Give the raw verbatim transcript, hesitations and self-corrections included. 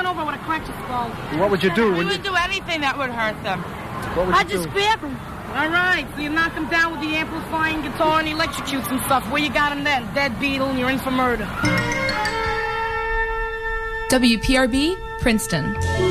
over with a crutch skull. What would you do? We When would you, do anything that would hurt them. what would I'd you just do? grab him. All right, so you knock him down with the amplifying guitar and he electrocutes and stuff. Where you got him then? Dead Beatle and you're in for murder. W P R B, Princeton.